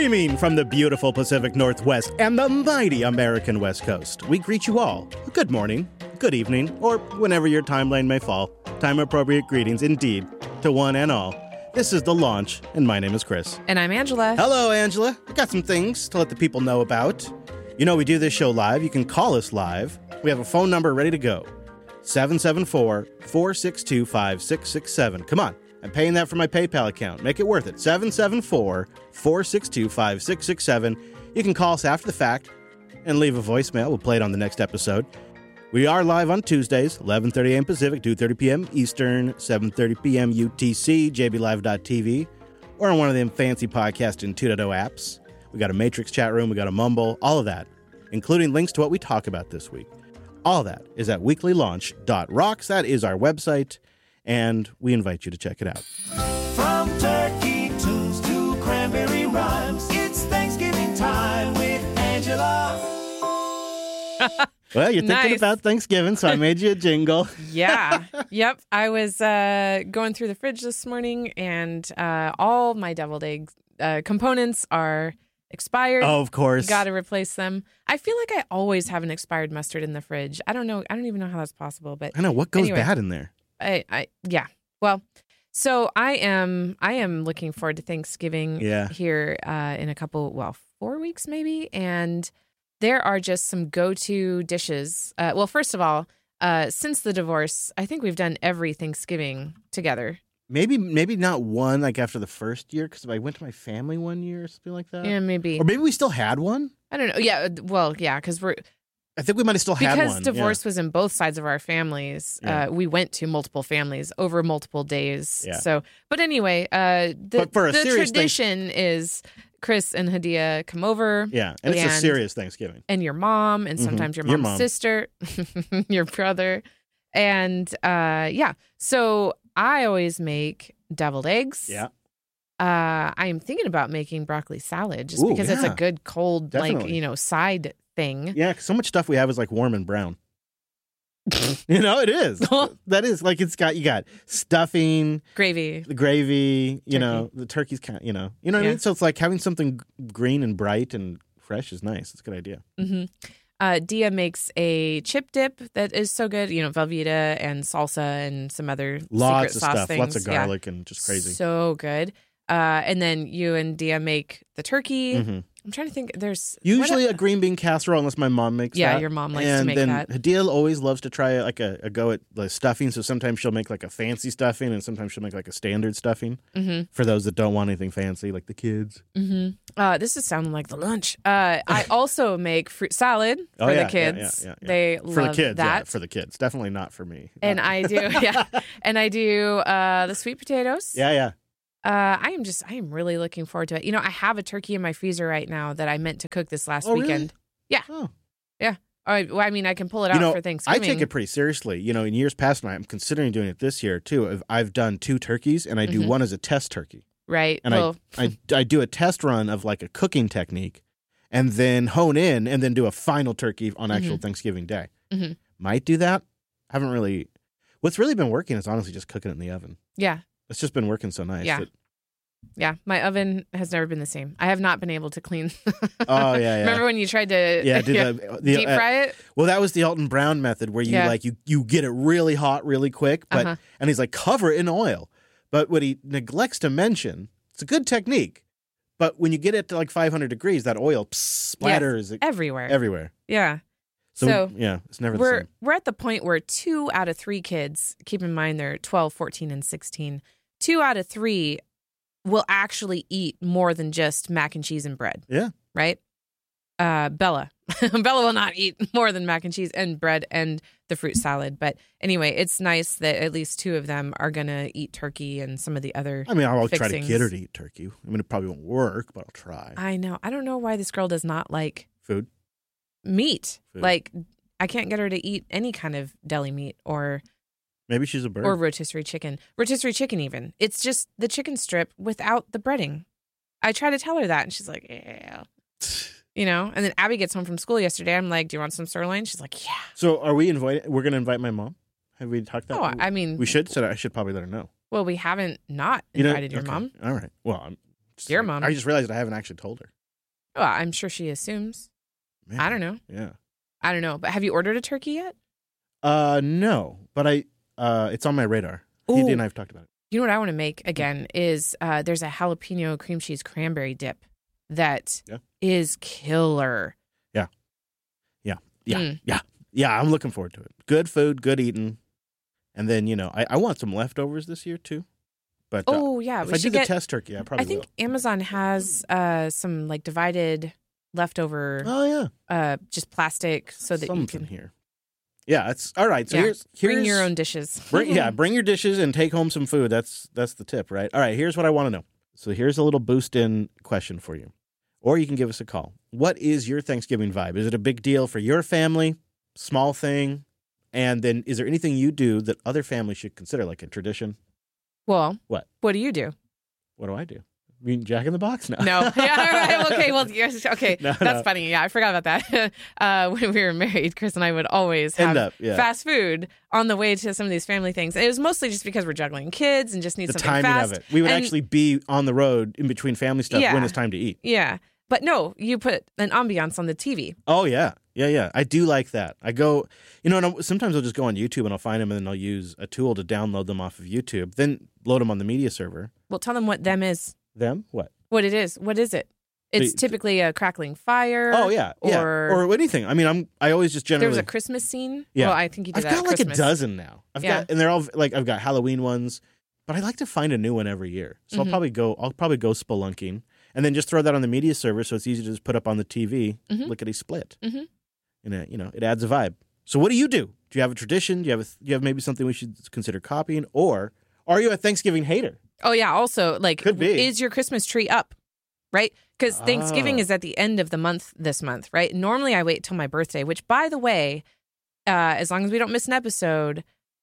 Streaming from the beautiful Pacific Northwest and the mighty American West Coast, we greet you all. Good morning, good evening, or whenever your timeline may fall. Time-appropriate greetings, indeed, to one and all. This is The Launch, and my name is Chris. And I'm Angela. Hello, Angela. We got some things to let the people know about. You know, we do this show live. You can call us live. We have a phone number ready to go. 774-462-5667. Come on. I'm paying that for my PayPal account. Make it worth it. 774-462-5667. You can call us after the fact and leave a voicemail. We'll play it on the next episode. We are live on Tuesdays, 11:30 a.m. Pacific, 2:30 p.m. Eastern, 7:30 p.m. UTC, jblive.tv, or on one of them fancy podcasting 2.0 apps. We got a Matrix chat room. We got a Mumble. All of that, including links to what we talk about this week. All that is at weeklylaunch.rocks. That is our website. And we invite you to check it out. From turkey tunes to cranberry rhymes, it's Thanksgiving time with Angela. Well, you're thinking about Thanksgiving, so I made you a jingle. Yeah. Yep. I was going through the fridge this morning, and all my deviled egg components are expired. Oh, of course. Got to replace them. I feel like I always have an expired mustard in the fridge. I don't know. I don't even know how that's possible. But I know. What goes bad in there? Yeah. Well, so I am looking forward to Thanksgiving here in 4 weeks maybe. And there are just some go-to dishes. Well, first of all, since the divorce, I think we've done every Thanksgiving together. Maybe not one like after the first year, because I went to my family one year or something like that. Yeah, maybe. Or maybe we still had one. I don't know. Yeah. Well, yeah, because I think we might have still had one. Because divorce was in both sides of our families. We went to multiple families over multiple days. Yeah. So, but anyway, the tradition is Chris and Hadia come over. Yeah, and it's a serious Thanksgiving. And your mom, and sometimes your mom's sister, your brother. And so I always make deviled eggs. Yeah. I am thinking about making broccoli salad just because it's a good cold, side thing. Yeah, because so much stuff we have is like warm and brown. It is. That is like you got stuffing, gravy, the gravy. The turkey's kind. You know what I mean. So it's like having something green and bright and fresh is nice. It's a good idea. Mm-hmm. Dia makes a chip dip that is so good. Velveeta and salsa and some other lots secret of sauce stuff, things. Lots of garlic and just crazy. So good. And then you and Dia make the turkey. Mm-hmm. I'm trying to think. There's usually a green bean casserole, unless my mom makes that. Yeah, your mom likes to make that. And Hadia always loves to try like a go at the stuffing. So sometimes she'll make like a fancy stuffing, and sometimes she'll make like a standard stuffing for those that don't want anything fancy, like the kids. Mm-hmm. This is sounding like the lunch. I also make fruit salad for the kids. Yeah. They love for the kids, that. Yeah, for the kids. Definitely not for me. And I do, and I do the sweet potatoes. Yeah. I am really looking forward to it. I have a turkey in my freezer right now that I meant to cook this last weekend. Really? Yeah. Oh. Yeah. I can pull it out for Thanksgiving. I take it pretty seriously. In years past, and I'm considering doing it this year too. I've done 2 turkeys, and I do one as a test turkey. Right. And I do a test run of like a cooking technique, and then hone in, and then do a final turkey on actual Thanksgiving Day. Mm-hmm. Might do that. Haven't really. What's really been working is honestly just cooking it in the oven. Yeah. It's just been working so nice. Yeah. Yeah, my oven has never been the same. I have not been able to clean. Oh, yeah. Remember when you tried to the deep fry it? Well, that was the Alton Brown method where you get it really hot really quick, but and he's like, cover it in oil. But what he neglects to mention, it's a good technique, but when you get it to like 500 degrees, that oil splatters everywhere. Yeah. So it's never the same. We're at the point where 2 out of 3 kids, keep in mind they're 12, 14, and 16, 2 out of 3 will actually eat more than just mac and cheese and bread. Yeah. Right? Bella will not eat more than mac and cheese and bread and the fruit salad. But anyway, it's nice that at least 2 of them are going to eat turkey and some of the other I'll fixings. try to get her to eat turkey. It probably won't work, but I'll try. I know. I don't know why this girl does not like meat. Like, I can't get her to eat any kind of deli meat or... Maybe she's a bird. Or rotisserie chicken. Rotisserie chicken even. It's just the chicken strip without the breading. I try to tell her that, and she's like, yeah. And then Abby gets home from school yesterday. I'm like, do you want some sirloin? She's like, yeah. So are we invited? We're going to invite my mom? Have we talked that? Oh, I mean... We should, so I should probably let her know. Well, we haven't not invited your mom. All right. Well, your mom. I just realized I haven't actually told her. Oh, I'm sure she assumes. Man, I don't know. Yeah. I don't know. But have you ordered a turkey yet? No, but it's on my radar. He and I have talked about it. You know what I want to make again is there's a jalapeno cream cheese cranberry dip that is killer. Yeah, I'm looking forward to it. Good food, good eating. And then, I want some leftovers this year too. But if I do the test turkey, I probably will. I think Amazon has some like divided leftover just plastic so that something you can here. Yeah, it's all right. So here's bring your own dishes. Bring your dishes and take home some food. That's the tip, right? All right, here's what I want to know. So here's a little boost-in question for you. Or you can give us a call. What is your Thanksgiving vibe? Is it a big deal for your family? Small thing? And then is there anything you do that other families should consider, like a tradition? Well, what do you do? What do I do? You mean Jack in the Box? No. No. Yeah, okay. Well, yes. Okay. That's funny. Yeah, I forgot about that. When we were married, Chris and I would always have fast food on the way to some of these family things. It was mostly just because we're juggling kids and just need something fast. The timing of it. We would actually be on the road in between family stuff when it's time to eat. Yeah. But no, you put an ambiance on the TV. Oh, yeah. Yeah. I do like that. I go, and sometimes I'll just go on YouTube and I'll find them and then I'll use a tool to download them off of YouTube, then load them on the media server. Well, tell them what them is. Them? What? What it is. What is it? It's typically a crackling fire. Oh, yeah. Or anything. I mean, I always just generally... There was a Christmas scene? Yeah. Well, I think you did that I've got like a dozen now. And they're all, I've got Halloween ones, but I like to find a new one every year. So I'll probably go spelunking and then just throw that on the media server so it's easy to just put up on the TV, lickety-split. Mm-hmm. And, it adds a vibe. So what do? Do you have a tradition? Do you have maybe something we should consider copying? Or are you a Thanksgiving hater? Oh, yeah. Also, could be. Is your Christmas tree up? Right? Because Thanksgiving is at the end of the month this month, right? Normally, I wait till my birthday, which, by the way, as long as we don't miss an episode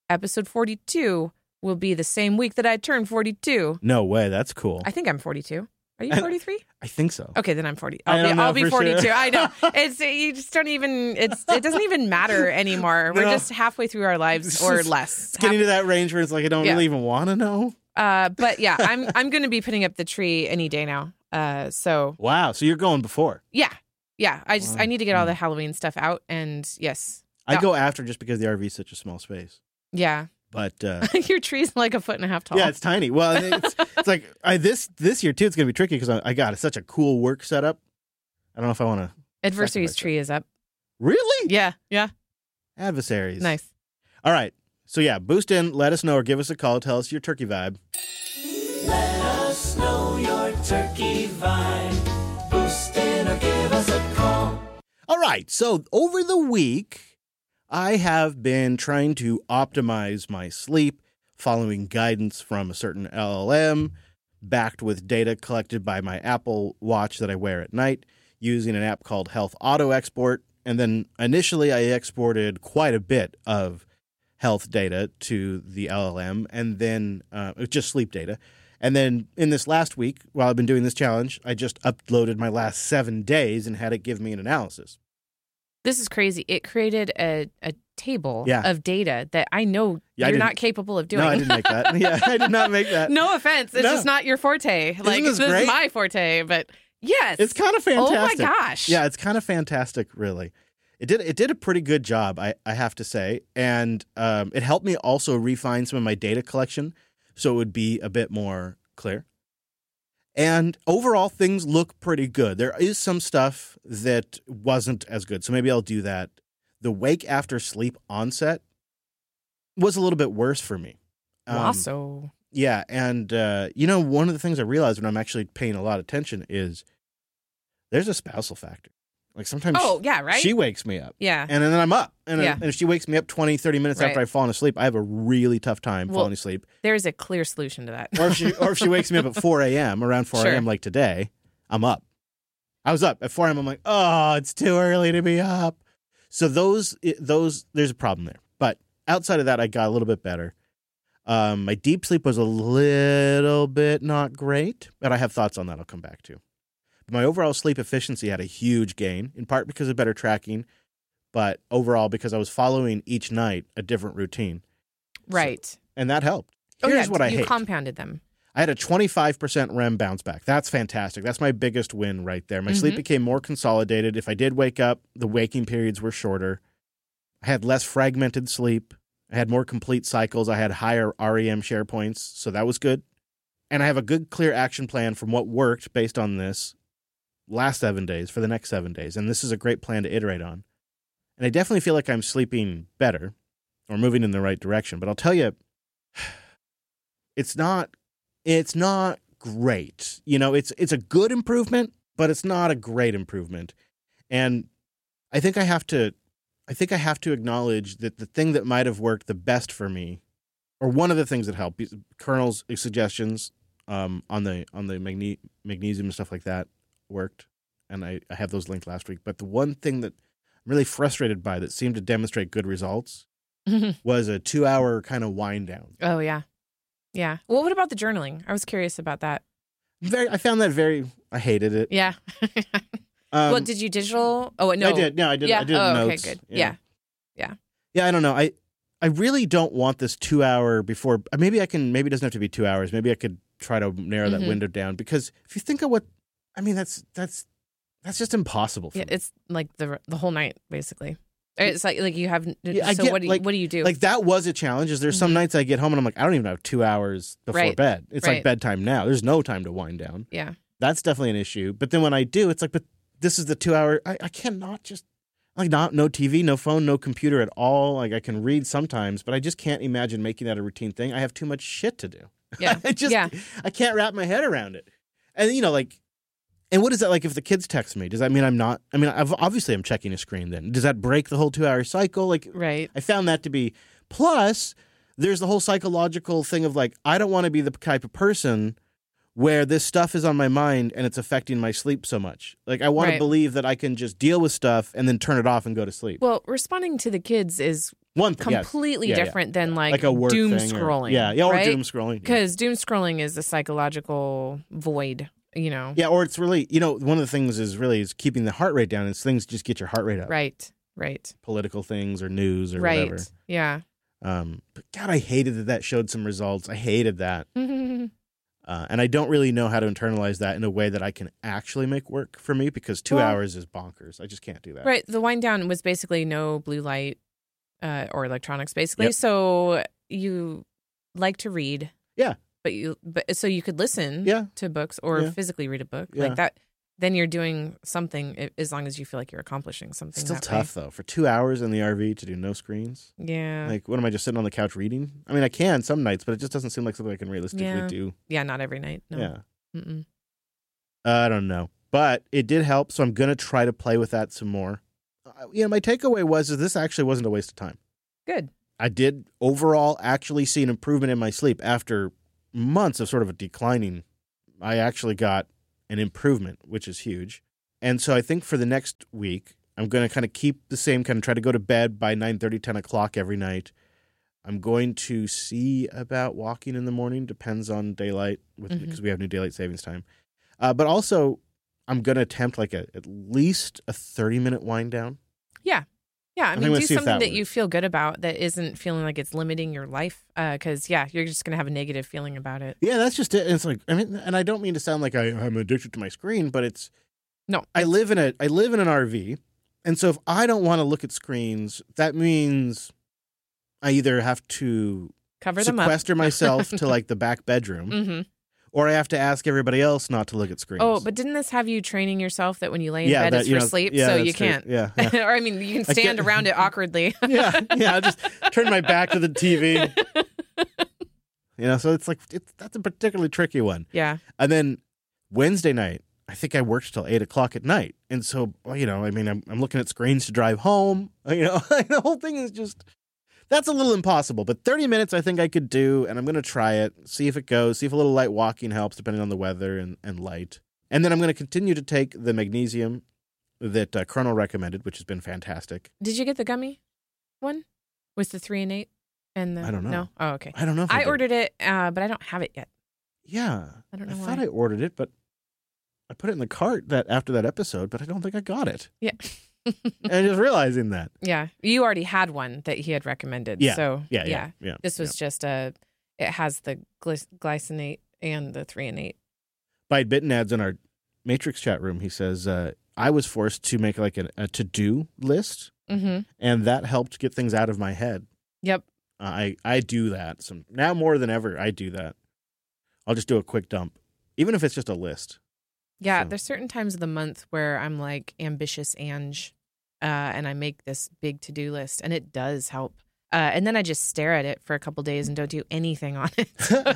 42 will be the same week that I turn 42. No way. That's cool. I think I'm 42. Are you 43? I think so. Okay, then I'm 40. I'll be 42. Sure. I know. You just don't even. It doesn't even matter anymore. We're just halfway through our lives or less. It's getting to that range where it's like I don't really even want to know. But yeah, I'm going to be putting up the tree any day now. So wow. So you're going before? Yeah. I need to get all the Halloween stuff out, and yes, I go after just because the RV is such a small space. Yeah. But your tree's like 1.5 feet tall. Yeah, it's tiny. Well, it's like this year too. It's gonna be tricky because I got such a cool work setup. I don't know if I want to. Adversary's tree is up. Really? Yeah. Adversaries. Nice. All right. So yeah, boost in. Let us know or give us a call. Tell us your turkey vibe. Let us know your turkey vibe. Boost in or give us a call. All right. So over the week, I have been trying to optimize my sleep, following guidance from a certain LLM, backed with data collected by my Apple Watch that I wear at night, using an app called Health Auto Export. And then initially I exported quite a bit of health data to the LLM, and then just sleep data. And then in this last week, while I've been doing this challenge, I just uploaded my last 7 days and had it give me an analysis. This is crazy. It created a table of data that I know you're not capable of doing. No, I didn't make that. Yeah, I did not make that. No offense. It's just not your forte. This is my forte, but yes. It's kind of fantastic. Oh my gosh. Yeah, it's kind of fantastic, really. It did a pretty good job, I have to say. And it helped me also refine some of my data collection so it would be a bit more clear. And overall, things look pretty good. There is some stuff that wasn't as good, so maybe I'll do that. The wake after sleep onset was a little bit worse for me. Also. Yeah, and one of the things I realized when I'm actually paying a lot of attention is there's a spousal factor. Like sometimes she wakes me up. Yeah. And then I'm up. And if she wakes me up 20, 30 minutes after I've fallen asleep, I have a really tough time falling asleep. There's a clear solution to that. Or if she wakes me up at 4 a.m., around 4 a.m. like today, I'm up. I was up at 4 a.m. I'm like, oh, it's too early to be up. So those there's a problem there. But outside of that, I got a little bit better. My deep sleep was a little bit not great, but I have thoughts on that I'll come back to. My overall sleep efficiency had a huge gain, in part because of better tracking, but overall because I was following each night a different routine. Right. So, and that helped. Here's what I hate. You compounded them. I had a 25% REM bounce back. That's fantastic. That's my biggest win right there. My sleep became more consolidated. If I did wake up, the waking periods were shorter. I had less fragmented sleep. I had more complete cycles. I had higher REM share points, so that was good. And I have a good, clear action plan from what worked based on this last 7 days for the next 7 days. And this is a great plan to iterate on. And I definitely feel like I'm sleeping better or moving in the right direction. But I'll tell you, it's not great. You know, it's a good improvement, but it's not a great improvement. And I think I have to acknowledge that the thing that might have worked the best for me, or one of the things that helped, Colonel's suggestions on the magnesium and stuff like that worked, and I have those linked last week. But the one thing that I'm really frustrated by that seemed to demonstrate good results was a 2-hour kind of wind down. Oh, yeah. Yeah. Well, what about the journaling? I was curious about that. I found that I hated it. Yeah. Well, did you digital? Oh, no. I did. No, I did. Yeah. I did notes. Okay, good. Yeah. Yeah, I don't know. I really don't want this 2 hour before. Maybe it doesn't have to be 2 hours. Maybe I could try to narrow that window down, because if you think of that's just impossible for me. It's like the whole night, basically. It's like you have. Yeah, so what do you do? Like, that was a challenge. Is there's some nights I get home and I'm like, I don't even have 2 hours before bed. It's like bedtime now. There's no time to wind down. Yeah. That's definitely an issue. But then when I do, it's like, but this is the 2 hour. I cannot just, like, no TV, no phone, no computer at all. Like, I can read sometimes, but I just can't imagine making that a routine thing. I have too much shit to do. Yeah. I can't wrap my head around it. And, you know, like, and what is that like if the kids text me? Does that mean obviously I'm checking a screen then. Does that break the whole 2 hour cycle? Like, right. I found that to be, plus there's the whole psychological thing of like, I don't want to be the type of person where this stuff is on my mind and it's affecting my sleep so much. Like, I want to believe that I can just deal with stuff and then turn it off and go to sleep. Well, responding to the kids is completely different than like a work doom thing scrolling. Or doom scrolling. Because doom scrolling is a psychological void, you know. Yeah, or it's really, you know, one of the things is keeping the heart rate down. It's things just get your heart rate up. Right. Political things or news or whatever. Yeah. But God, I hated that showed some results. I hated that. And I don't really know how to internalize that in a way that I can actually make work for me, because 2 hours is bonkers. I just can't do that. Right. The wind down was basically no blue light or electronics, basically. Yep. So you like to read. Yeah. But so you could listen to books or physically read a book like that. Then you're doing something as long as you feel like you're accomplishing something. Still tough, though, for 2 hours in the RV to do no screens. Yeah. Like, what am I, just sitting on the couch reading? I mean, I can some nights, but it just doesn't seem like something I can realistically do. Yeah, not every night. No. Yeah. I don't know. But it did help, so I'm going to try to play with that some more. My takeaway was this actually wasn't a waste of time. Good. I did overall actually see an improvement in my sleep after months of sort of a declining. I actually got an improvement, which is huge. And so I think for the next week, I'm going to kind of keep the same, kind of try to go to bed by 9:30, 10 o'clock every night. I'm going to see about walking in the morning, depends on daylight, because we have new daylight savings time. But also, I'm going to attempt like at least a 30-minute wind down. Yeah. Yeah, I mean, do something that you feel good about that isn't feeling like it's limiting your life. Because, you're just going to have a negative feeling about it. Yeah, that's just it. It's like, I mean, and I don't mean to sound like I'm addicted to my screen, but it's... No. I live in an RV, and so if I don't want to look at screens, that means I either have to cover them up, sequester myself to like the back bedroom, or I have to ask everybody else not to look at screens. Oh, but didn't this have you training yourself that when you lay in bed it's for sleep, so you can't? Yeah. Or I mean, you can stand around it awkwardly. I just turn my back to the TV. So it's like that's a particularly tricky one. Yeah. And then Wednesday night, I think I worked till 8 o'clock at night, and so I'm looking at screens to drive home. The whole thing is just. That's a little impossible, but 30 minutes I think I could do, and I'm going to try it, see if it goes, see if a little light walking helps depending on the weather and light. And then I'm going to continue to take the magnesium that Colonel recommended, which has been fantastic. Did you get the gummy one with the 3 and 8? I don't know. No? Oh, okay. I don't know if I ordered it, but I don't have it yet. Yeah. I don't know why. I thought I ordered it, but I put it in the cart after that episode, but I don't think I got it. Yeah. And just realizing that. Yeah. You already had one that he had recommended. Yeah. So, Yeah. This was just it has the glycinate and the 3 and 8. Bite Bitten adds in our Matrix chat room, he says, I was forced to make like a to-do list, and that helped get things out of my head. Yep. I do that. Now more than ever, I do that. I'll just do a quick dump, even if it's just a list. Yeah, So. there's certain times of the month where I'm like ambitious Ange, and I make this big to-do list, and it does help. And then I just stare at it for a couple days and don't do anything on it.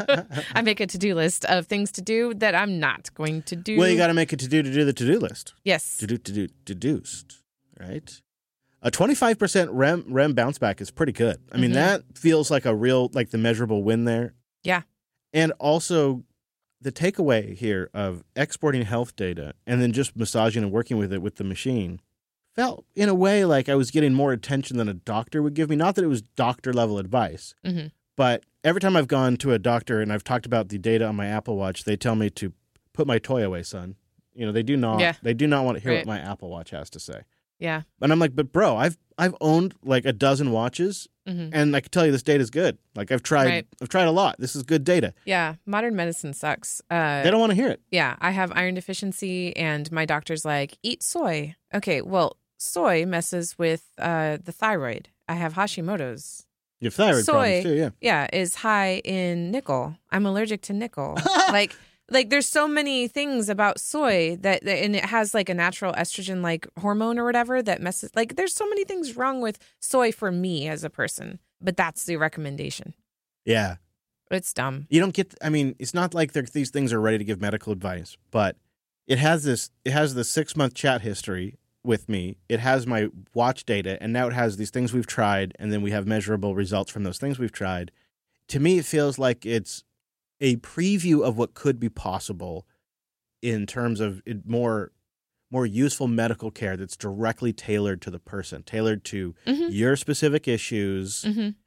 I make a to-do list of things to do that I'm not going to do. Well, you got to make a to-do to-do list. Yes. To-do-to-do-deduced, right? A 25% REM bounce back is pretty good. I mean, that feels like a real, like the measurable win there. Yeah. And also the takeaway here of exporting health data and then just massaging and working with it with the machine felt in a way like I was getting more attention than a doctor would give me. Not that it was doctor level advice, but every time I've gone to a doctor and I've talked about the data on my Apple Watch, they tell me to put my toy away, son. You know, they do not want to hear what my Apple Watch has to say. Yeah. And I'm like, but bro, I've owned like a dozen watches and I can tell you this data is good. Like I've tried a lot. This is good data. Yeah. Modern medicine sucks. They don't want to hear it. Yeah. I have iron deficiency and my doctor's like, eat soy. Okay. Well, soy messes with the thyroid. I have Hashimoto's. You have thyroid problems too, yeah. Yeah, is high in nickel. I'm allergic to nickel. Like there's so many things about soy that and it has like a natural estrogen like hormone or whatever that messes. Like there's so many things wrong with soy for me as a person, but that's the recommendation. Yeah. It's dumb. You don't get, I mean, it's not like these things are ready to give medical advice, but it has the 6-month chat history with me. It has my watch data, and now it has these things we've tried, and then we have measurable results from those things we've tried. To me, it feels like it's a preview of what could be possible in terms of more useful medical care that's directly tailored to the person, tailored to your specific issues,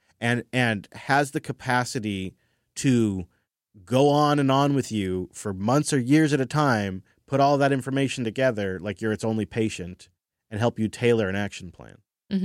and has the capacity to go on and on with you for months or years at a time, put all that information together like you're its only patient, and help you tailor an action plan.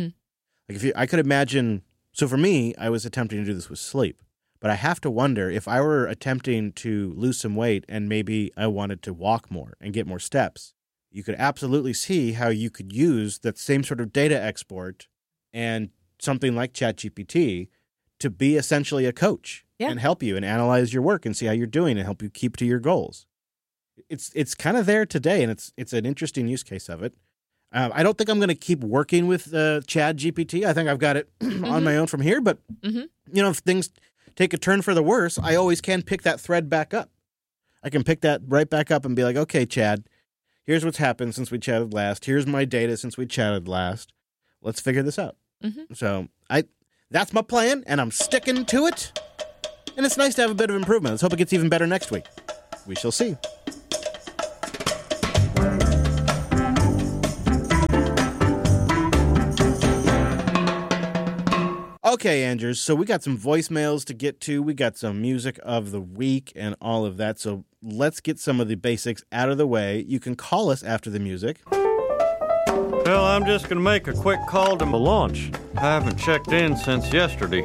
Like I could imagine. So for me, I was attempting to do this with sleep. But I have to wonder if I were attempting to lose some weight and maybe I wanted to walk more and get more steps, you could absolutely see how you could use that same sort of data export and something like ChatGPT to be essentially a coach and help you and analyze your work and see how you're doing and help you keep to your goals. It's kind of there today, and it's an interesting use case of it. I don't think I'm going to keep working with ChatGPT. I think I've got it on my own from here. But, you know, if things take a turn for the worse, I always can pick that thread back up. I can pick that right back up and be like, okay, Chad, here's what's happened since we chatted last. Here's my data since we chatted last. Let's figure this out. So that's my plan, and I'm sticking to it. And it's nice to have a bit of improvement. Let's hope it gets even better next week. We shall see. Okay, Andrews, so we got some voicemails to get to. We got some music of the week and all of that. So let's get some of the basics out of the way. You can call us after the music. Well, I'm just going to make a quick call to the launch. I haven't checked in since yesterday.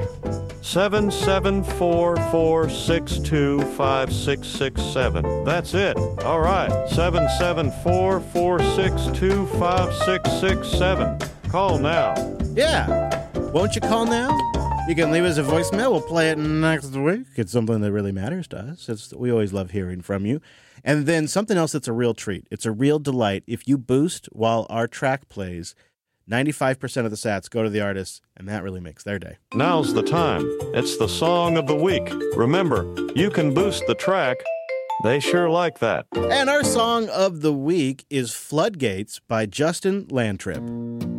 774-462-5667. That's it. All right. 774-462-5667. Call now. Yeah. Won't you call now? You can leave us a voicemail. We'll play it next week. It's something that really matters to us. We always love hearing from you. And then something else that's a real treat. It's a real delight. If you boost while our track plays, 95% of the sats go to the artist, and that really makes their day. Now's the time. It's the song of the week. Remember, you can boost the track. They sure like that. And our song of the week is Floodgates by Justin Landtrip.